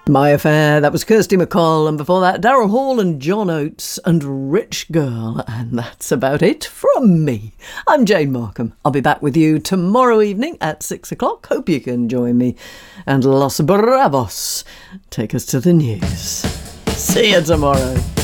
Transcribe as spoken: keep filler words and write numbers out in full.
My Affair, that was Kirsty MacColl, and before that Daryl Hall and John Oates and Rich Girl, and that's about it from me. I'm Jane Markham. I'll be back with you tomorrow evening at six o'clock. Hope you can join me. And Los Bravos, take us to the news. See you tomorrow.